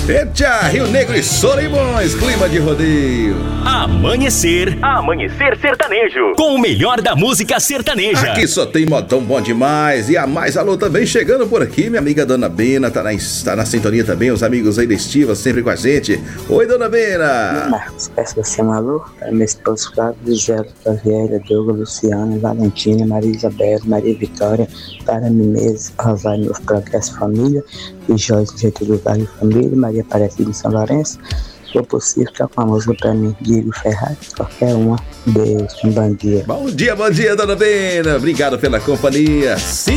Eita, Rio Negro e Solimões, clima de rodeio. Amanhecer sertanejo, com o melhor da música sertaneja. Aqui só tem modão bom demais. E a Mais Alô também chegando por aqui. Minha amiga Dona Bena tá na sintonia também. Os amigos aí da Estiva sempre com a gente. Oi, Dona Bena. Marcos, peço você um alô para meu esposo Flávio, Gisela, Taviela, Diogo, Luciana, Valentina, Maria Isabel, Maria Vitória, para Menezes, Rosário, Novo Progresso Família, e Joyce, Getúlio Vargas Família, Maria Aparecida em São Lourenço. Se for possível, toca uma música pra mim, Diego Ferraz, qualquer uma. Beijo, um bom dia. Bom dia, Dona Bena. Obrigado pela companhia.